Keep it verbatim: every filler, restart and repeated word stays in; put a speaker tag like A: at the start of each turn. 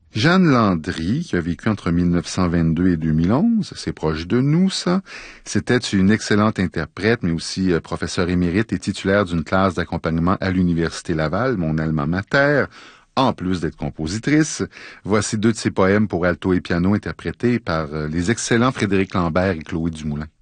A: Jeanne Landry, qui a vécu entre mille neuf cent vingt-deux et deux mille onze, c'est proche de nous, ça. C'était une excellente interprète, mais aussi euh, professeure émérite et titulaire d'une classe d'accompagnement à l'Université Laval, mon alma mater, en plus d'être compositrice. Voici deux de ses poèmes pour alto et piano interprétés par euh, les excellents Frédéric Lambert et Chloé Dumoulin.